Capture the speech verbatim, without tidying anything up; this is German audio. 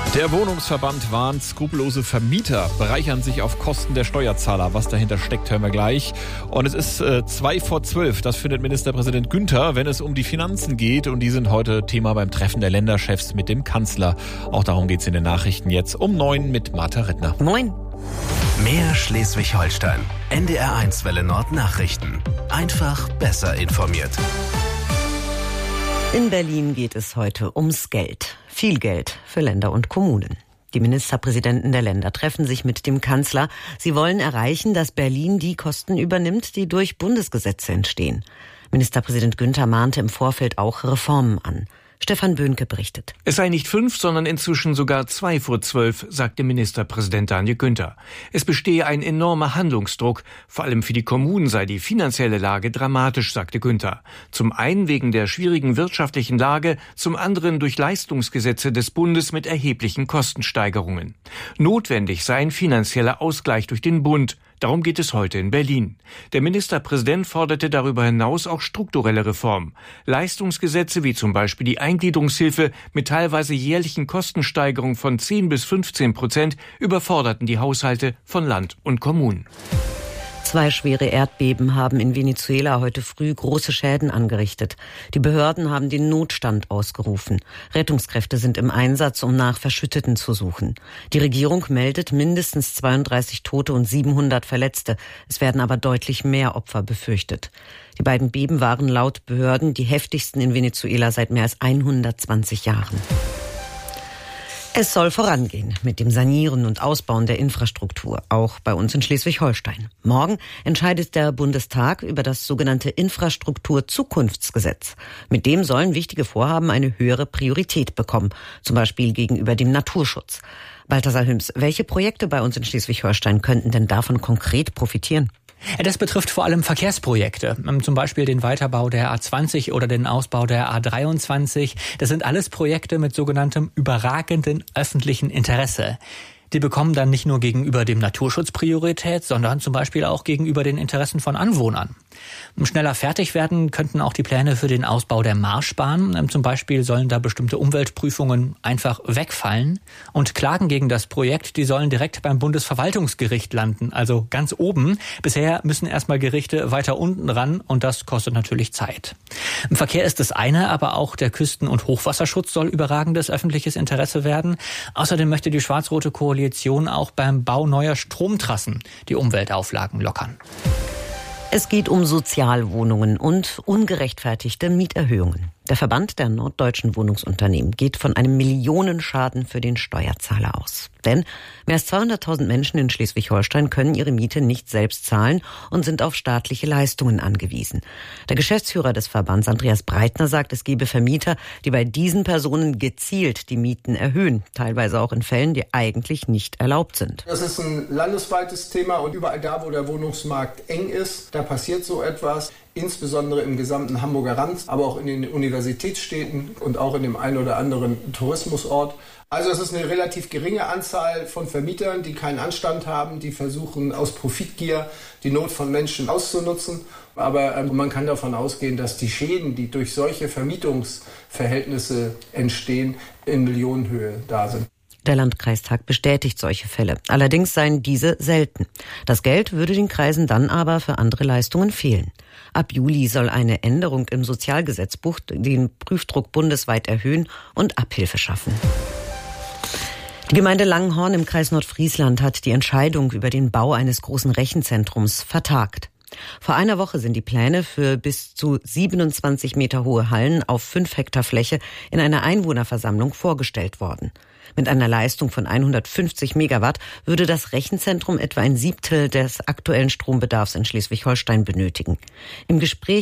Der Wohnungsverband warnt, skrupellose Vermieter bereichern sich auf Kosten der Steuerzahler. Was dahinter steckt, hören wir gleich. Und es ist äh, zwei vor zwölf. Das findet Ministerpräsident Günther, wenn es um die Finanzen geht. Und die sind heute Thema beim Treffen der Länderchefs mit dem Kanzler. Auch darum geht's in den Nachrichten jetzt um neun mit Martha Rittner. Moin. Mehr Schleswig-Holstein. N D R eins Welle Nord Nachrichten. Einfach besser informiert. In Berlin geht es heute ums Geld. Viel Geld für Länder und Kommunen. Die Ministerpräsidenten der Länder treffen sich mit dem Kanzler. Sie wollen erreichen, dass Berlin die Kosten übernimmt, die durch Bundesgesetze entstehen. Ministerpräsident Günther mahnte im Vorfeld auch Reformen an. Stefan Böhnke berichtet. Es sei nicht fünf, sondern inzwischen sogar zwei vor zwölf, sagte Ministerpräsident Daniel Günther. Es bestehe ein enormer Handlungsdruck. Vor allem für die Kommunen sei die finanzielle Lage dramatisch, sagte Günther. Zum einen wegen der schwierigen wirtschaftlichen Lage, zum anderen durch Leistungsgesetze des Bundes mit erheblichen Kostensteigerungen. Notwendig sei ein finanzieller Ausgleich durch den Bund. Darum geht es heute in Berlin. Der Ministerpräsident forderte darüber hinaus auch strukturelle Reformen. Leistungsgesetze wie zum Beispiel die Eingliederungshilfe mit teilweise jährlichen Kostensteigerungen von zehn bis fünfzehn Prozent überforderten die Haushalte von Land und Kommunen. Zwei schwere Erdbeben haben in Venezuela heute früh große Schäden angerichtet. Die Behörden haben den Notstand ausgerufen. Rettungskräfte sind im Einsatz, um nach Verschütteten zu suchen. Die Regierung meldet mindestens zweiunddreißig Tote und siebenhundert Verletzte. Es werden aber deutlich mehr Opfer befürchtet. Die beiden Beben waren laut Behörden die heftigsten in Venezuela seit mehr als hundertzwanzig Jahren. Es soll vorangehen mit dem Sanieren und Ausbauen der Infrastruktur, auch bei uns in Schleswig-Holstein. Morgen entscheidet der Bundestag über das sogenannte Infrastruktur-Zukunftsgesetz. Mit dem sollen wichtige Vorhaben eine höhere Priorität bekommen, zum Beispiel gegenüber dem Naturschutz. Balthasar Hüms, welche Projekte bei uns in Schleswig-Holstein könnten denn davon konkret profitieren? Das betrifft vor allem Verkehrsprojekte, zum Beispiel den Weiterbau der A zwanzig oder den Ausbau der A dreiundzwanzig. Das sind alles Projekte mit sogenanntem überragenden öffentlichen Interesse. Die bekommen dann nicht nur gegenüber dem Naturschutz Priorität, sondern zum Beispiel auch gegenüber den Interessen von Anwohnern. Um schneller fertig werden könnten auch die Pläne für den Ausbau der Marschbahn. Zum Beispiel sollen da bestimmte Umweltprüfungen einfach wegfallen. Und Klagen gegen das Projekt, die sollen direkt beim Bundesverwaltungsgericht landen, also ganz oben. Bisher müssen erstmal Gerichte weiter unten ran und das kostet natürlich Zeit. Im Verkehr ist das eine, aber auch der Küsten- und Hochwasserschutz soll überragendes öffentliches Interesse werden. Außerdem möchte die schwarz-rote Koalition auch beim Bau neuer Stromtrassen die Umweltauflagen lockern. Es geht um Sozialwohnungen und ungerechtfertigte Mieterhöhungen. Der Verband der norddeutschen Wohnungsunternehmen geht von einem Millionenschaden für den Steuerzahler aus. Denn mehr als zweihunderttausend Menschen in Schleswig-Holstein können ihre Miete nicht selbst zahlen und sind auf staatliche Leistungen angewiesen. Der Geschäftsführer des Verbands, Andreas Breitner, sagt, es gebe Vermieter, die bei diesen Personen gezielt die Mieten erhöhen, teilweise auch in Fällen, die eigentlich nicht erlaubt sind. Das ist ein landesweites Thema und überall da, wo der Wohnungsmarkt eng ist, da passiert so etwas. Insbesondere im gesamten Hamburger Rand, aber auch in den Universitätsstädten und auch in dem einen oder anderen Tourismusort. Also es ist eine relativ geringe Anzahl von Vermietern, die keinen Anstand haben, die versuchen aus Profitgier die Not von Menschen auszunutzen. Aber ähm, man kann davon ausgehen, dass die Schäden, die durch solche Vermietungsverhältnisse entstehen, in Millionenhöhe da sind. Der Landkreistag bestätigt solche Fälle. Allerdings seien diese selten. Das Geld würde den Kreisen dann aber für andere Leistungen fehlen. Ab Juli soll eine Änderung im Sozialgesetzbuch den Prüfdruck bundesweit erhöhen und Abhilfe schaffen. Die Gemeinde Langenhorn im Kreis Nordfriesland hat die Entscheidung über den Bau eines großen Rechenzentrums vertagt. Vor einer Woche sind die Pläne für bis zu siebenundzwanzig Meter hohe Hallen auf fünf Hektar Fläche in einer Einwohnerversammlung vorgestellt worden. Mit einer Leistung von hundertfünfzig Megawatt würde das Rechenzentrum etwa ein Siebtel des aktuellen Strombedarfs in Schleswig-Holstein benötigen. Im Gespräch